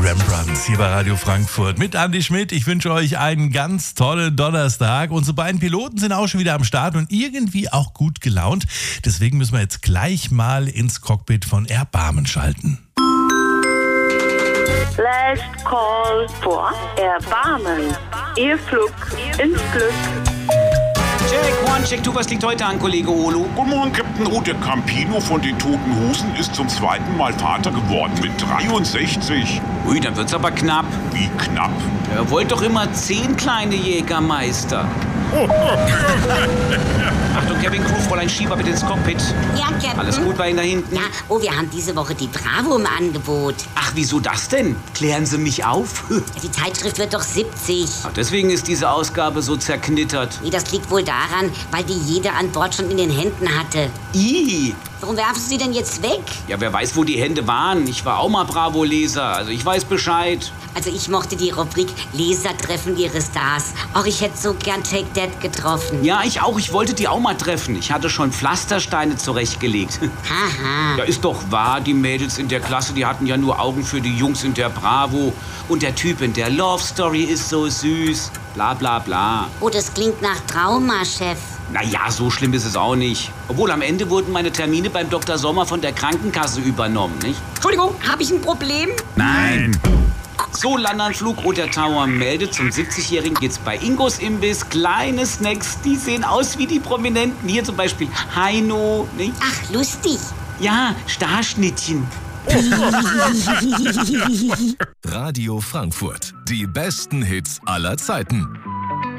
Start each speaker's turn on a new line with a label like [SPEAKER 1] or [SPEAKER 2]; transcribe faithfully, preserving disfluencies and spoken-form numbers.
[SPEAKER 1] Rembrandt hier bei Radio Frankfurt mit Andi Schmidt. Ich wünsche euch einen ganz tollen Donnerstag. Unsere beiden Piloten sind auch schon wieder am Start und irgendwie auch gut gelaunt. Deswegen müssen wir jetzt gleich mal ins Cockpit von Erbarmen schalten.
[SPEAKER 2] Last call for Erbarmen. Ihr Flug ins Glück.
[SPEAKER 3] Check, one, check, du, was liegt heute an, Kollege Olo?
[SPEAKER 4] Guten Morgen, Captain Ruth. Der Campino von den Toten Hosen ist zum zweiten Mal Vater geworden mit dreiundsechzig.
[SPEAKER 3] Ui, dann wird's aber knapp.
[SPEAKER 4] Wie knapp?
[SPEAKER 3] Er wollte doch immer zehn kleine Jägermeister. Achtung, Kevin Crew, Fräulein Schieber bitte ins Cockpit.
[SPEAKER 5] Ja, Captain.
[SPEAKER 3] Alles gut bei Ihnen da hinten?
[SPEAKER 5] Ja, oh, wir haben diese Woche die Bravo im Angebot.
[SPEAKER 3] Ach, wieso das denn? Klären Sie mich auf.
[SPEAKER 5] Die Zeitschrift wird doch siebzig.
[SPEAKER 3] Ach, deswegen ist diese Ausgabe so zerknittert.
[SPEAKER 5] Nee, das liegt wohl daran, weil die jeder an Bord schon in den Händen hatte.
[SPEAKER 3] Ih.
[SPEAKER 5] Warum werfen Sie denn jetzt weg?
[SPEAKER 3] Ja, wer weiß, wo die Hände waren. Ich war auch mal Bravo-Leser, also ich weiß Bescheid.
[SPEAKER 5] Also ich mochte die Rubrik Leser treffen ihre Stars. Auch ich hätte so gern Take That getroffen.
[SPEAKER 3] Ja, ich auch. Ich wollte die auch mal treffen. Ich hatte schon Pflastersteine zurechtgelegt.
[SPEAKER 5] Haha.
[SPEAKER 3] Ja, ist doch wahr, die Mädels in der Klasse, die hatten ja nur Augen für die Jungs in der Bravo. Und der Typ in der Love Story ist so süß. Bla bla bla.
[SPEAKER 5] Oh, das klingt nach Trauma, Chef.
[SPEAKER 3] Naja, so schlimm ist es auch nicht. Obwohl, am Ende wurden meine Termine beim Doktor Sommer von der Krankenkasse übernommen, nicht?
[SPEAKER 5] Entschuldigung, habe ich ein Problem?
[SPEAKER 3] Nein. So, Landanflug oder Tower meldet, zum siebzigjährigen geht's bei Ingos Imbiss. Kleine Snacks, die sehen aus wie die Prominenten. Hier zum Beispiel Heino, nicht?
[SPEAKER 5] Ach, lustig.
[SPEAKER 3] Ja, Starschnittchen.
[SPEAKER 1] Radio Frankfurt. Die besten Hits aller Zeiten.